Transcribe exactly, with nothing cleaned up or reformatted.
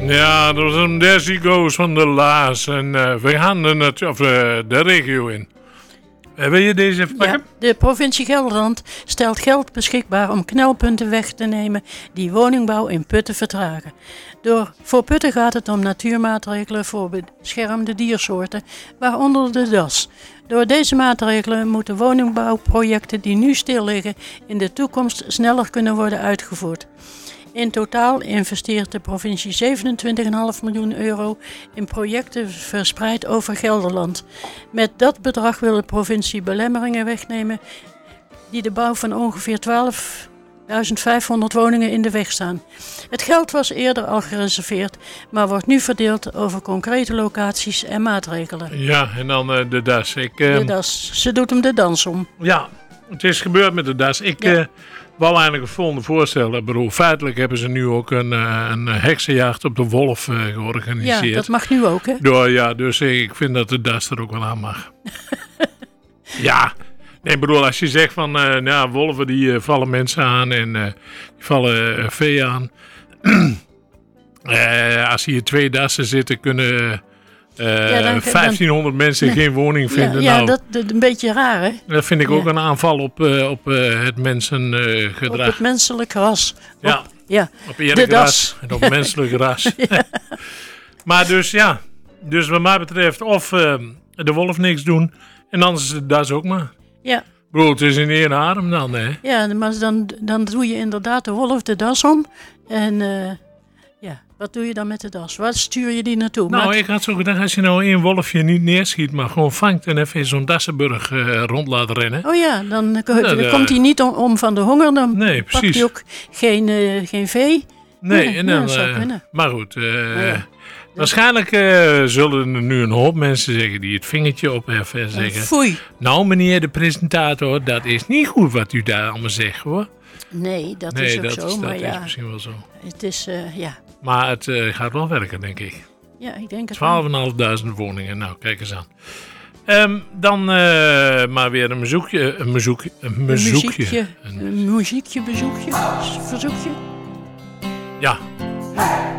Ja, dat was een There Goes van de Laas. En uh, we gaan de, natu- of, uh, de regio in. Uh, wil je deze even pakken? Ja, de provincie Gelderland stelt geld beschikbaar om knelpunten weg te nemen die woningbouw in Putten vertragen. Door, voor Putten gaat het om natuurmaatregelen voor beschermde diersoorten, waaronder de das. Door deze maatregelen moeten woningbouwprojecten die nu stil liggen in de toekomst sneller kunnen worden uitgevoerd. In totaal investeert de provincie zevenentwintig komma vijf miljoen euro in projecten verspreid over Gelderland. Met dat bedrag wil de provincie belemmeringen wegnemen die de bouw van ongeveer twaalfduizend vijfhonderd woningen in de weg staan. Het geld was eerder al gereserveerd, maar wordt nu verdeeld over concrete locaties en maatregelen. Ja, en dan uh, de das. Ik, uh, de das. Ze doet hem de dans om. Ja, het is gebeurd met de das. Ik... Ja. Uh, wou eigenlijk het volgende voorstellen. Ik bedoel, feitelijk hebben ze nu ook een, een heksenjacht op de wolf uh, georganiseerd. Ja, dat mag nu ook, hè? Door, ja, dus ik vind dat de das er ook wel aan mag. Ja, nee, ik bedoel, als je zegt van, uh, nou, wolven die uh, vallen mensen aan en uh, die vallen uh, vee aan. uh, als hier twee dassen zitten, kunnen uh, ja, dan, vijftienhonderd dan, mensen nee, geen woning vinden. Ja, ja nou, dat is een beetje raar, hè? Dat vind ik ja. ook een aanval op, uh, op uh, het mensengedrag. Uh, op het menselijk ras. Ja, op, ja. op eerlijk ras en op menselijk ras. Ja. Maar dus ja, dus wat mij betreft of uh, de wolf niks doen en anders is het das ook maar. Ja. Bro, het is in één adem dan, hè? Ja, maar dan, dan doe je inderdaad de wolf de das om en uh, ja, wat doe je dan met de das? Waar stuur je die naartoe? Nou, maar ik had zo gedacht, als je nou één wolfje niet neerschiet, maar gewoon vangt en even in zo'n Dassenburg uh, rond laat rennen. Oh ja, dan, uh, ja, dan de, komt hij niet om, om van de honger, dan nee, pakt hij ook geen, uh, geen vee. Nee, nee en dan, ja, uh, maar goed, uh, maar ja. waarschijnlijk uh, zullen er nu een hoop mensen zeggen die het vingertje opheffen en zeggen... Foei. Nou meneer de presentator, dat is niet goed wat u daar allemaal zegt, hoor. Nee, dat nee, is ook dat zo, is, maar dat ja. is misschien wel zo. Het is, uh, ja. Maar het uh, gaat wel werken, denk ik. Ja, ik denk het twaalfduizendvijfhonderd woningen, nou, kijk eens aan. Um, dan uh, maar weer een bezoekje. Een bezoek, een bezoekje. Een muziekje, een muziekje, bezoekje, verzoekje. Ja. ja.